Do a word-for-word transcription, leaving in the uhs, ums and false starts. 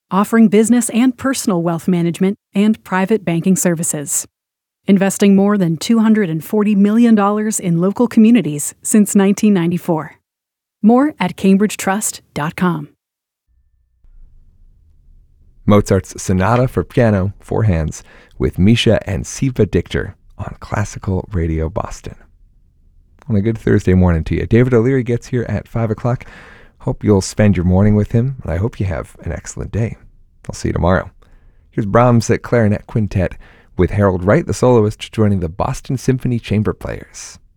offering business and personal wealth management and private banking services. Investing more than two hundred forty million dollars in local communities since nineteen ninety-four. More at cambridge trust dot com. Mozart's Sonata for Piano, Four Hands, with Misha and Siva Dikter on Classical Radio Boston. On a good Thursday morning to you. David O'Leary gets here at five o'clock. Hope you'll spend your morning with him, and I hope you have an excellent day. I'll see you tomorrow. Here's Brahms at Clarinet Quintet with Harold Wright, the soloist, joining the Boston Symphony Chamber Players.